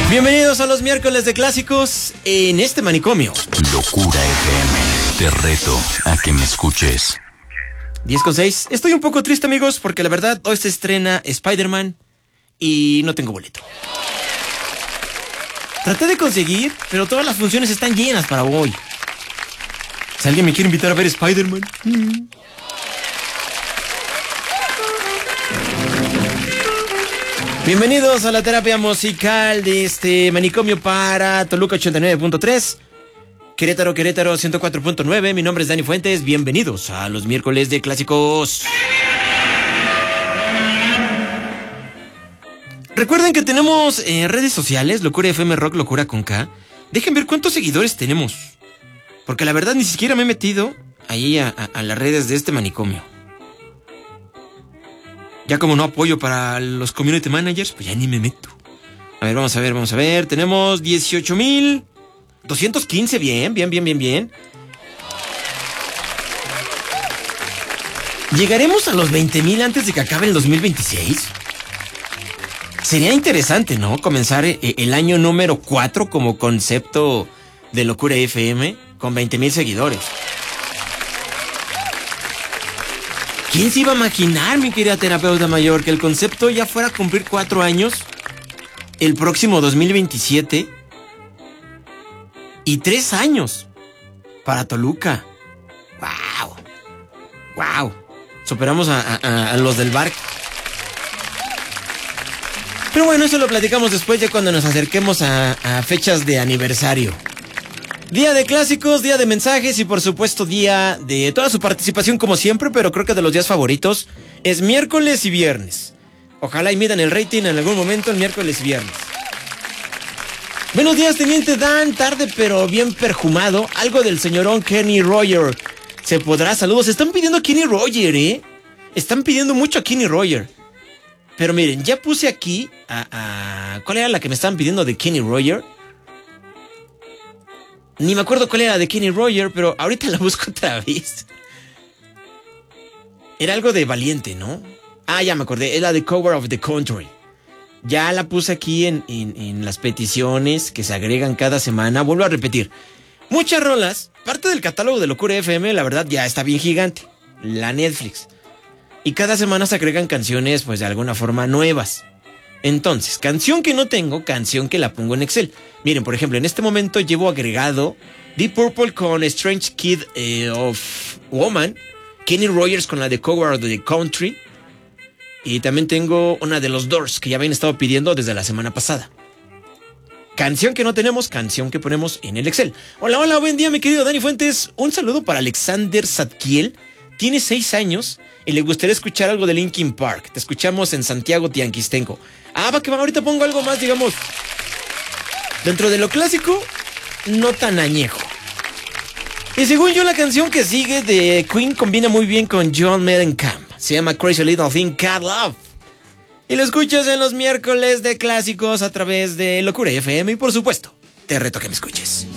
Bienvenidos a los miércoles de clásicos en este manicomio. Locura FM, te reto a que me escuches. 10:06. Estoy un poco triste, amigos, porque la verdad hoy se estrena Spider-Man y no tengo boleto. Traté de conseguir, pero todas las funciones están llenas para hoy. Si alguien me quiere invitar a ver Spider-Man. Bienvenidos a la terapia musical de este manicomio para Toluca 89.3, Querétaro 104.9. Mi nombre es Dani Fuentes. Bienvenidos a los miércoles de clásicos. Recuerden que tenemos redes sociales, Locura FM Rock, Locura con K. Dejen ver cuántos seguidores tenemos, porque la verdad ni siquiera me he metido ahí a las redes de este manicomio. Ya como no apoyo para los community managers, pues ya ni me meto. A ver, vamos a ver. Tenemos 18,215. Bien. ¿Llegaremos a los 20,000 antes de que acabe el 2026? Sería interesante, ¿no? Comenzar el año número 4 como concepto de Locura FM con 20,000 seguidores. ¿Quién se iba a imaginar, mi querida terapeuta mayor, que el concepto ya fuera a cumplir 4 años el próximo 2027 y 3 años para Toluca? ¡Wow! Superamos a los del bar. Pero bueno, eso lo platicamos después, ya cuando nos acerquemos a fechas de aniversario. Día de clásicos, día de mensajes y por supuesto día de toda su participación como siempre, pero creo que de los días favoritos es miércoles y viernes. Ojalá y midan el rating en algún momento el miércoles y viernes. Buenos días, teniente Dan, tarde pero bien perfumado. Algo del señorón Kenny Roger. ¿Se podrá? Saludos. Están pidiendo a Kenny Roger, ¿eh? Están pidiendo mucho a Kenny Roger. Pero miren, ya puse aquí ¿cuál era la que me estaban pidiendo de Kenny Roger? Ni me acuerdo cuál era de Kenny Roger, pero ahorita la busco otra vez. Era algo de Valiente, ¿no? Ya me acordé, es la de Cover of the Country. Ya la puse aquí en las peticiones que se agregan cada semana. Vuelvo a repetir, muchas rolas, parte del catálogo de Locura FM, la verdad ya está bien gigante, la Netflix. Y cada semana se agregan canciones, pues de alguna forma nuevas. Entonces, canción que no tengo, canción que la pongo en Excel. Miren, por ejemplo, en este momento llevo agregado Deep Purple con Strange Kid of Woman, Kenny Rogers con la de Cover of the Country, y también tengo una de los Doors que ya habían estado pidiendo desde la semana pasada. Canción que no tenemos, canción que ponemos en el Excel. Hola, buen día, mi querido Dani Fuentes. Un saludo para Alexander Zadkiel. Tiene 6 años y le gustaría escuchar algo de Linkin Park. Te escuchamos en Santiago Tianquistenco. Va que va, ahorita pongo algo más, digamos, dentro de lo clásico, no tan añejo. Y según yo, la canción que sigue de Queen combina muy bien con John Mellencamp. Se llama Crazy Little Thing Called Love. Y lo escuchas en los miércoles de clásicos a través de Locura FM. Y por supuesto, te reto a que me escuches.